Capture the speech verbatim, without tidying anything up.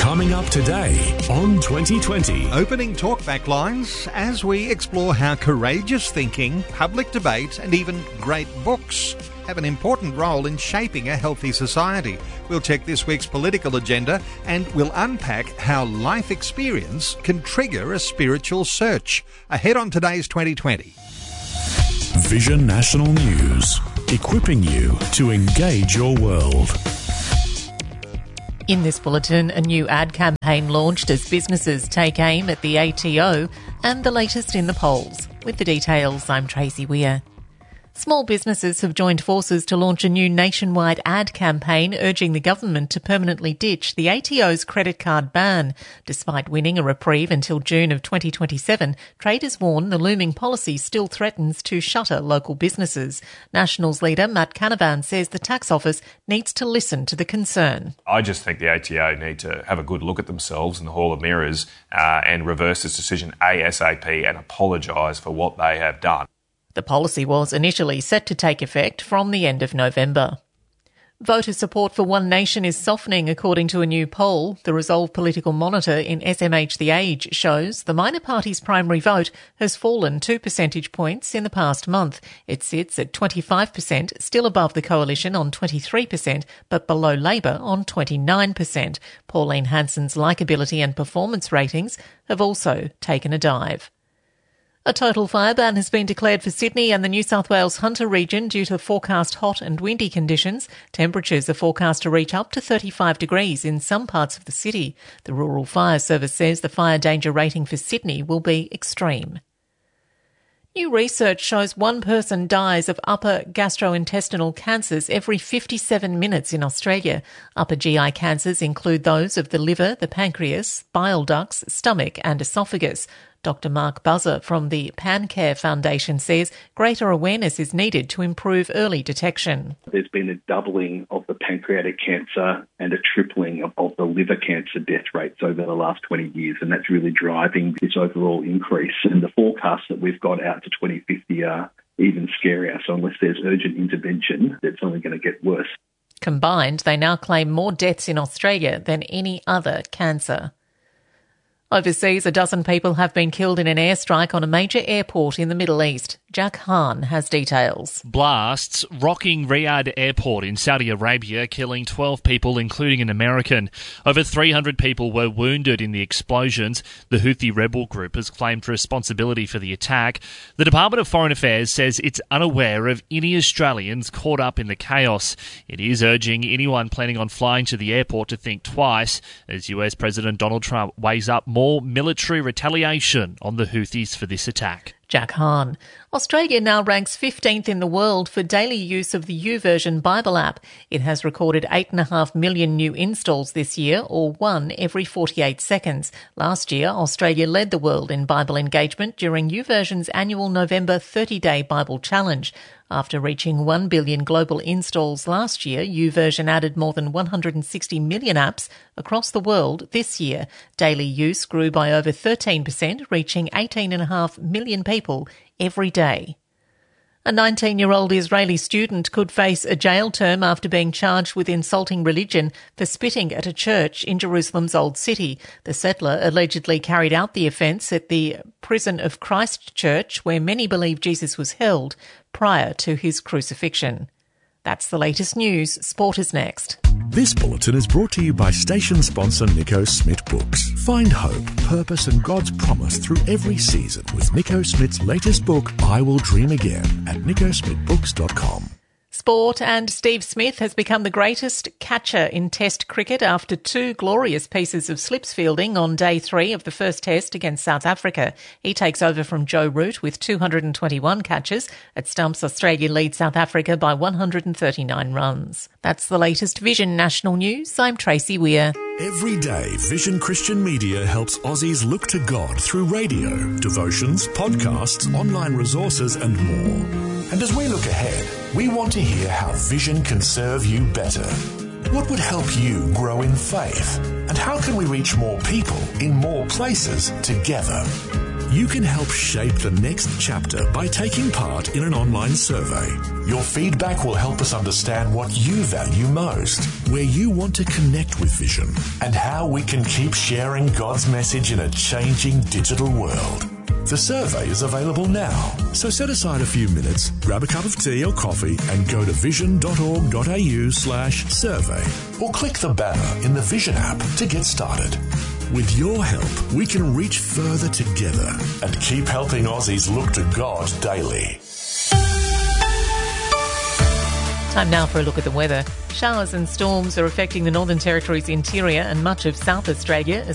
Coming up today on twenty twenty. Opening talkback lines as we explore how courageous thinking, public debate and even great books have an important role in shaping a healthy society. We'll check this week's political agenda and we'll unpack how life experience can trigger a spiritual search. Ahead on today's twenty twenty. Vision National News, equipping you to engage your world. In this bulletin, a new ad campaign launched as businesses take aim at the A T O and the latest in the polls. With the details, I'm Tracy Weir. Small businesses have joined forces to launch a new nationwide ad campaign urging the government to permanently ditch the A T O's credit card ban. Despite winning a reprieve until June of twenty twenty-seven, traders warn the looming policy still threatens to shutter local businesses. Nationals leader Matt Canavan says the tax office needs to listen to the concern. I just think the A T O need to have a good look at themselves in the Hall of Mirrors uh, and reverse this decision ASAP and apologise for what they have done. The policy was initially set to take effect from the end of November. Voter support for One Nation is softening according to a new poll. The Resolve Political Monitor in S M H The Age shows the minor party's primary vote has fallen two percentage points in the past month. It sits at twenty-five percent, still above the Coalition on twenty-three percent, but below Labor on twenty-nine percent. Pauline Hanson's likeability and performance ratings have also taken a dive. A total fire ban has been declared for Sydney and the New South Wales Hunter region due to forecast hot and windy conditions. Temperatures are forecast to reach up to thirty-five degrees in some parts of the city. The Rural Fire Service says the fire danger rating for Sydney will be extreme. New research shows one person dies of upper gastrointestinal cancers every fifty-seven minutes in Australia. Upper G I cancers include those of the liver, the pancreas, bile ducts, stomach and esophagus. Doctor Mark Buzzer from the PanCare Foundation says greater awareness is needed to improve early detection. There's been a doubling of the pancreatic cancer and a tripling of, of the liver cancer death rates over the last twenty years, and that's really driving this overall increase. And the forecasts that we've got out to twenty fifty are even scarier. So unless there's urgent intervention, it's only going to get worse. Combined, they now claim more deaths in Australia than any other cancer. Overseas, a dozen people have been killed in an airstrike on a major airport in the Middle East. Jack Hahn has details. Blasts rocking Riyadh Airport in Saudi Arabia, killing twelve people, including an American. Over three hundred people were wounded in the explosions. The Houthi rebel group has claimed responsibility for the attack. The Department of Foreign Affairs says it's unaware of any Australians caught up in the chaos. It is urging anyone planning on flying to the airport to think twice, as U S President Donald Trump weighs up more military retaliation on the Houthis for this attack. Jack Hahn. Australia now ranks fifteenth in the world for daily use of the YouVersion Bible app. It has recorded eight point five million new installs this year, or one every forty-eight seconds. Last year, Australia led the world in Bible engagement during YouVersion's annual November thirty-day Bible Challenge. After reaching one billion global installs last year, YouVersion added more than one hundred sixty million apps across the world this year. Daily use grew by over thirteen percent, reaching eighteen point five million people every day. A nineteen-year-old Israeli student could face a jail term after being charged with insulting religion for spitting at a church in Jerusalem's Old City. The settler allegedly carried out the offence at the Prison of Christ Church, where many believe Jesus was held prior to his crucifixion. That's the latest news. Sport is next. This bulletin is brought to you by station sponsor Nico Smith Books. Find hope, purpose and God's promise through every season with Nico Smith's latest book, I Will Dream Again, at nico smith books dot com. Sport, and Steve Smith has become the greatest catcher in Test cricket after two glorious pieces of slips fielding on day three of the first Test against South Africa. He takes over from Joe Root with two hundred twenty-one catches. At stumps, Australia leads South Africa by one hundred thirty-nine runs. That's the latest Vision National News. I'm Tracy Weir. Every day, Vision Christian Media helps Aussies look to God through radio, devotions, podcasts, online resources and more. And as we look ahead, we want to hear how Vision can serve you better. What would help you grow in faith? And how can we reach more people in more places together? You can help shape the next chapter by taking part in an online survey. Your feedback will help us understand what you value most, where you want to connect with Vision, and how we can keep sharing God's message in a changing digital world. The survey is available now, so set aside a few minutes, grab a cup of tea or coffee and go to vision.org.au slash survey, or click the banner in the Vision app to get started. With your help, we can reach further together and keep helping Aussies look to God daily. Time now for a look at the weather. Showers and storms are affecting the Northern Territory's interior and much of South Australia as